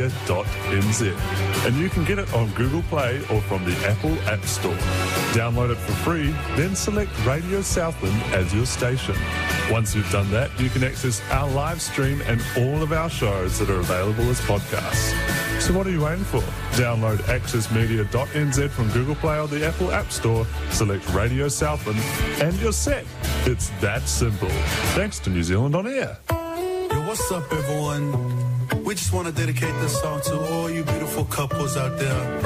accessmedia.nz. And you can get it on Google Play or from the Apple App Store. Download it for free, then select Radio Southland as your station. Once you've done that, you can access our live stream and all of our shows that are available as podcasts. So what are you waiting for? Download accessmedia.nz from Google Play or the Apple App Store, select Radio Southland, and you're set. It's that simple. Thanks to New Zealand On Air. Yo, what's up, everyone? We just want to dedicate this song to all you beautiful couples out there.